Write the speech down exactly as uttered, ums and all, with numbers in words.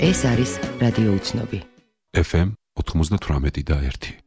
ეს არის რადიო უცნობი. ეფ ემ ოთხმოცდათვრამეტი და ერთი.